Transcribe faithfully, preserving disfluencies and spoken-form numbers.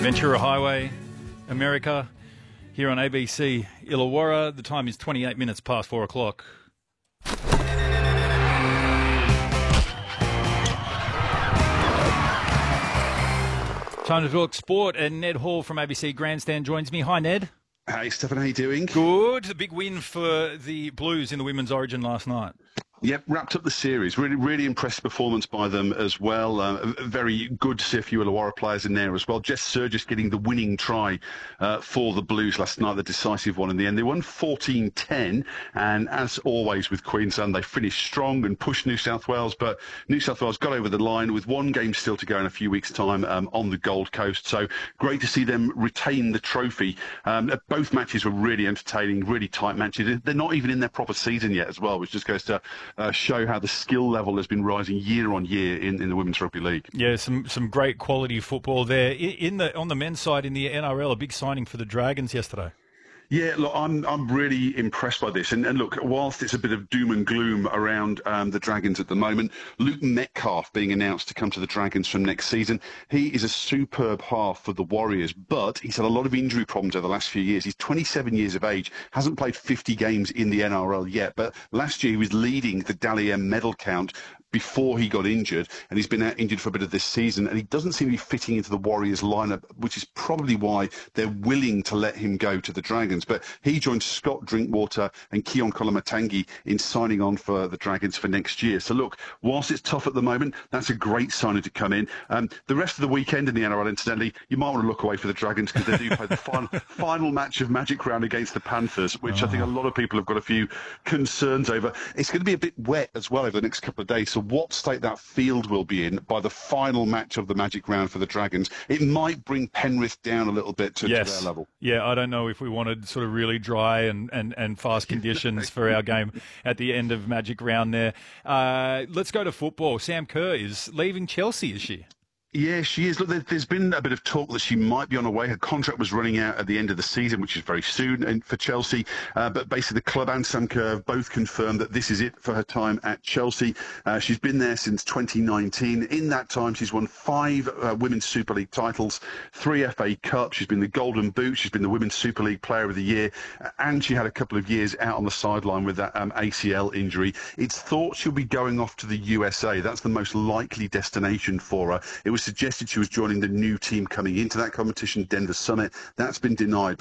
Ventura Highway, America, here on A B C Illawarra. The time is twenty-eight minutes past four o'clock. Time to talk sport, and Ned Hall from A B C Grandstand joins me. Hi, Ned. Hey, Stefan, how you doing? Good. A big win for the Blues in the Women's Origin last night. Yep, wrapped up the series. Really, really impressive performance by them as well. Uh, very good to see a few Illawarra players in there as well. Jess Surgis getting the winning try uh, for the Blues last night, the decisive one in the end. They won fourteen ten, and as always with Queensland, they finished strong and pushed New South Wales, but New South Wales got over the line with one game still to go in a few weeks' time um, on the Gold Coast. So great to see them retain the trophy. Um, both matches were really entertaining, really tight matches. They're not even in their proper season yet as well, which just goes to Uh, show how the skill level has been rising year on year in, in the Women's Rugby League. Yeah, some some great quality football there. In, in the on the men's side in the N R L, a big signing for the Dragons yesterday. Yeah, look, I'm I'm really impressed by this. And, and look, whilst it's a bit of doom and gloom around um, the Dragons at the moment, Luke Metcalf being announced to come to the Dragons from next season. He is a superb half for the Warriors, but he's had a lot of injury problems over the last few years. He's twenty-seven years of age, hasn't played fifty games in the N R L yet, but last year he was leading the Dally M medal count before he got injured, and he's been out injured for a bit of this season, and he doesn't seem to be fitting into the Warriors lineup, which is probably why they're willing to let him go to the Dragons. But he joined Scott Drinkwater and Keon Kolomatangi in signing on for the Dragons for next year. So look, whilst it's tough at the moment, that's a great signing to come in. Um, the rest of the weekend in the N R L, incidentally, you might want to look away for the Dragons because they do play the final, final match of Magic Round against the Panthers, which oh. I think a lot of people have got a few concerns over. It's going to be a bit wet as well over the next couple of days, so what state that field will be in by the final match of the Magic Round for the Dragons, it might bring Penrith down a little bit to, yes. to their level. Yeah, I don't know if we wanted sort of really dry and, and, and fast conditions for our game at the end of Magic Round there. Uh, let's go to football. Sam Kerr is leaving Chelsea, is she? Yeah, she is. Look, there's been a bit of talk that she might be on her way. Her contract was running out at the end of the season, which is very soon for Chelsea. Uh, but basically, the club and Sam Kerr have both confirmed that this is it for her time at Chelsea. Uh, she's been there since twenty nineteen. In that time, she's won five uh, Women's Super League titles, three F A Cups. She's been the Golden Boot. She's been the Women's Super League Player of the Year. Uh, and she had a couple of years out on the sideline with that um, A C L injury. It's thought she'll be going off to the U S A. That's the most likely destination for her. It was suggested she was joining the new team coming into that competition, Denver Summit. That's been denied. But